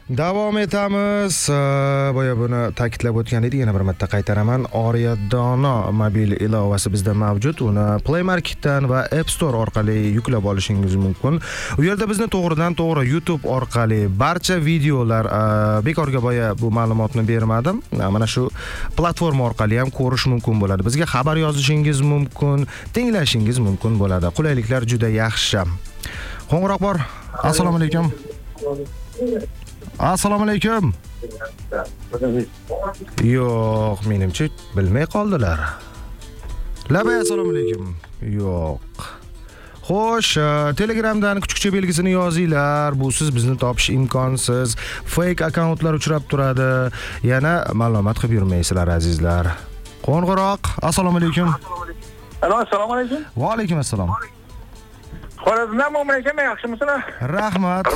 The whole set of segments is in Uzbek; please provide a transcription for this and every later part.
Davom etamiz. Boya buni ta'kidlab o'tgan edik, yana bir marta qaytaraman. Oriya Dono mobil ilovasi bizda mavjud. Uni Play Marketdan va App Store orqali yuklab olishingiz mumkin. U yerda bizni to'g'ridan-to'g'ri YouTube orqali barcha videolar, bekorga boya bu ma'lumotni bermadim. Mana shu platforma orqali ham ko'rish mumkin bo'ladi. Bizga xabar yozishingiz mumkin, tinglashingiz mumkin bo'ladi. Qulayliklar juda yaxshi. Qo'ng'iroq bor. Assalomu alaykum. Assalomu alaykum. Yo'q, menimcha bilmay qoldilar. Labay assalomu alaykum. Yo'q. Xo'sh, Telegramdan kuchukcha belgisini yozinglar. Busiz bizni topish imkonsiz. Fake akkauntlar uchrab turadi. Yana ma'lumot qilib yurmaysizlar azizlar. Qo'ng'iroq. Assalomu alaykum. Assalomu alaykum. Va alaykum assalom. Xo'razmdan muomalaga yaxshimisizlar? Rahmat.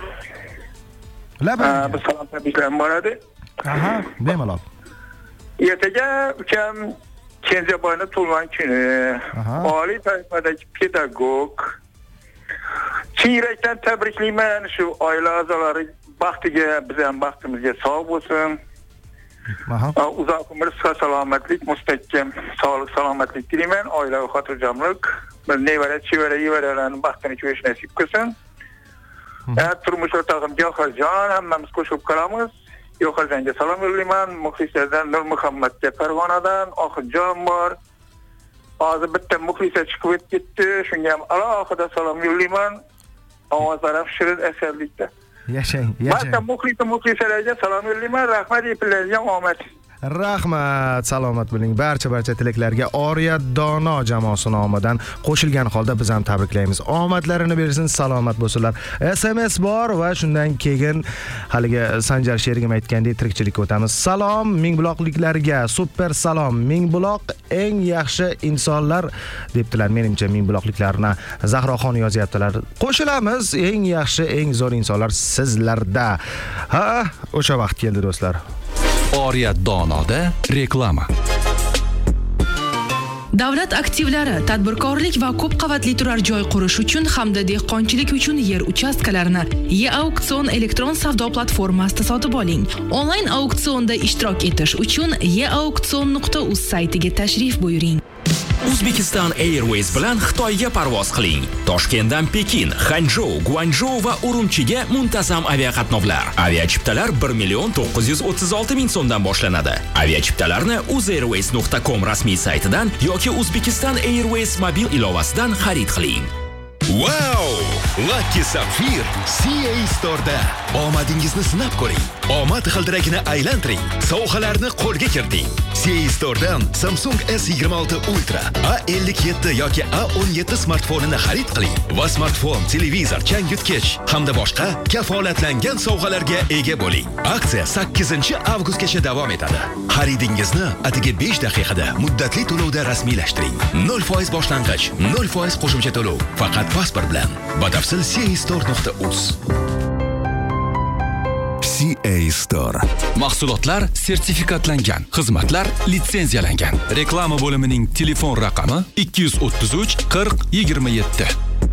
Bir salom tabriklar bo'ladi. Aha, bemalol. Ertaga ukam Kenjaboyni tug'ilgan kuni. Oliy ta'limdagi pedagog. Chin yurakdan tabriklayman. Shu oila a'zolari baxtiga, biz ham baxtimizga sog' bo'lsin. Uzoq umr, salomatlik, mustahkam sog'lik, salomatlik tilayman. Oila va xotirjamlik. Bir nevara, chevara, yevaralarning baxtini ko'rish nasib qilsin. Turmush o'rtog'im Johirjon, hammamiz qo'shib qolamiz. Johirjonga salom yo'llayman. Muxlislardan Nur Muhammadga Farg'onadan Oxirjon bor. Hozir bitta muxlisa chiqib ketdi. Shunga ham alohida salom yo'llayman. Ovozlari shirin asarlikda. Yashang. Barcha muxlisalarga salom yo'llayman. Rahmat, epillarga omad. Rahmat, salomat bo'ling. Barcha tilaklarga Oriya Dono jamoasi nomidan qo'shilgan holda biz ham tabriklaymiz. Omadlarini bersin, salomat bo'lsinlar. SMS bor va shundan keyin haligi Sanjar sherigim aytgandek tirikchilikka o'tamiz. Salom mingbuloqliklarga, super salom. Mingbuloq eng yaxshi insonlar debdilar. Menimcha mingbuloqliklarni Zahroxon yozyaptilar. Qo'shilamiz, eng yaxshi, eng zo'r insonlar sizlarda. Ha, o'sha vaqt keldi do'stlar. Oriya Donoda reklama. Davlat aktivlari, tadbirkorlik va ko'p qavatli turar joy qurish uchun hamda dehqonchilik uchun yer uchastkalarini E-Auksion elektron savdo platformasida sotib oling. Onlayn auksionda ishtirok etish uchun eauksion.uz saytiga tashrif buyuring. Uzbekistan Airways bilan Xitoyga parvoz qiling. Toshkentdan Pekin, Hanzhou, Guangzhou va Urumchiga muntazam aviaqatnovlar. Aviachiptalar 1,936,000 so'mdan boshlanadi. Aviachiptalarni uzairways.com rasmiy saytidan yoki Uzbekistan Airways mobil ilovasidan xarid qiling. Wow! Lucky Sapphire CA Store'da omadingizni sinab ko'ring. Omad g'ildiragini aylantiring. Sovg'alarni qo'lga kiriting. CA Store'dan Samsung S26 Ultra, A57 yoki A17 smartfonini xarid qiling va smartfon, televizor, changyutgich hamda boshqa kafolatlangan sovg'alarga ega bo'ling. Aksiya 8-avgustgacha davom etadi. Xaridingizni atigi 5 daqiqada muddatli to'lovda rasmiylashtiring. 0% boshlang'ich, 0% qo'shimcha to'lov. Faqat pasport bilan. Batafsil castore.uz. CA Store. Mahsulotlar sertifikatlangan, xizmatlar litsenziyalangan. Reklama bo'limining telefon raqami 233 40 27.